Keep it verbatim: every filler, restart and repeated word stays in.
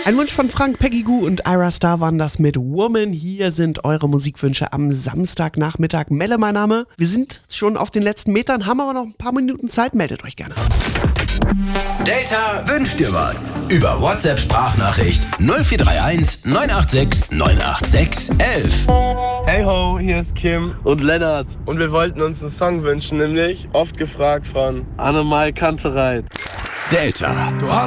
Ein Wunsch von Frank, Peggy Gou und Ira Star waren das mit Woman. Hier sind eure Musikwünsche am Samstagnachmittag. Melle mein Name. Wir sind schon auf den letzten Metern, haben aber noch ein paar Minuten Zeit. Meldet euch gerne. Delta wünscht dir was. Über WhatsApp-Sprachnachricht null vier drei eins neun acht sechs neun acht sechs elf. Hey ho, hier ist Kim und Lennart. Und wir wollten uns einen Song wünschen, nämlich Oft gefragt von Annemai Kantereit. Delta. Du hast